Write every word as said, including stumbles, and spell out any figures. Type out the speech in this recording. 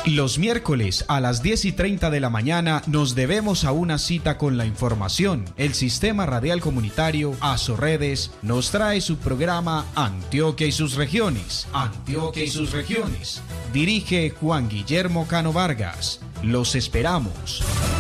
Los miércoles a las diez y treinta de la mañana nos debemos a una cita con la información. El Sistema Radial Comunitario Azoredes nos trae su programa Antioquia y sus regiones. Antioquia y sus regiones. Dirige Juan Guillermo Cano Vargas. Los esperamos.